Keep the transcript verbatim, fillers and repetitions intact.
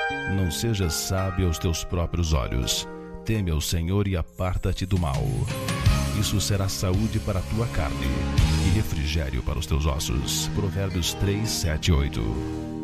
Não sejas sábio aos teus próprios olhos. Teme ao Senhor e aparta-te do mal. Isso será saúde para a tua carne e refrigério para os teus ossos. Provérbios três, sete, oito.